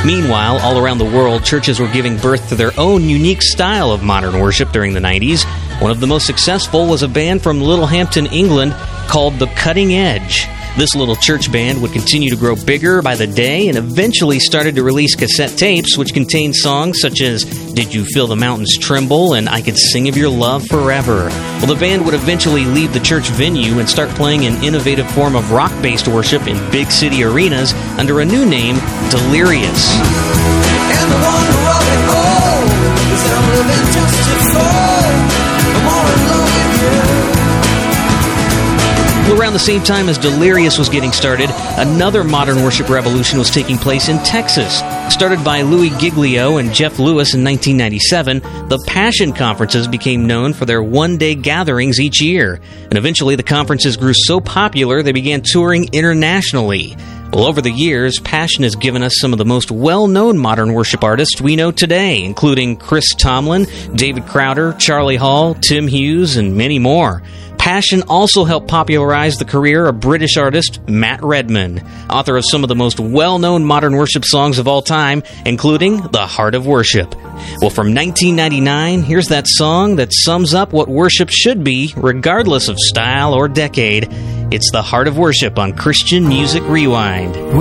Meanwhile, all around the world, churches were giving birth to their own unique style of modern worship during the 90s. One of the most successful was a band from Littlehampton, England, called The Cutting Edge. This little church band would continue to grow bigger by the day and eventually started to release cassette tapes which contained songs such as Did You Feel the Mountains Tremble and I Could Sing of Your Love Forever. Well, the band would eventually leave the church venue and start playing an innovative form of rock-based worship in big city arenas under a new name, Delirious. And the wonder of it all is I'm living just to fall. I'm all in love with you. Around the same time as Delirious was getting started, another modern worship revolution was taking place in Texas. Started by Louis Giglio and Jeff Lewis in 1997, the Passion Conferences became known for their one-day gatherings each year. And eventually the conferences grew so popular they began touring internationally. Well, over the years, Passion has given us some of the most well-known modern worship artists we know today, including Chris Tomlin, David Crowder, Charlie Hall, Tim Hughes, and many more. Passion also helped popularize the career of British artist Matt Redman, author of some of the most well-known modern worship songs of all time, including The Heart of Worship. Well, from 1999, here's that song that sums up what worship should be, regardless of style or decade. It's The Heart of Worship on Christian Music Rewind.